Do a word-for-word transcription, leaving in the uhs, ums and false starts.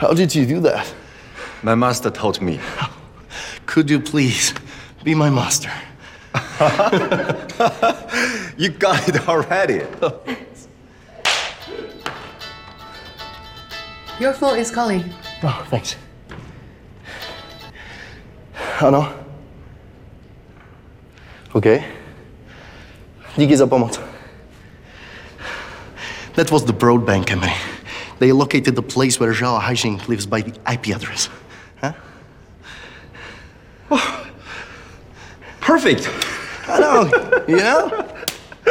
How did you do that? My master taught me. Could you please be my master? You got it already. Your phone is calling. Oh, thanks. Ano? Okay. Díky za pomoc. That was the Broadband Company. They located the place where Zhao Haixing lives by the I P address. Huh? Perfect. I know, you know?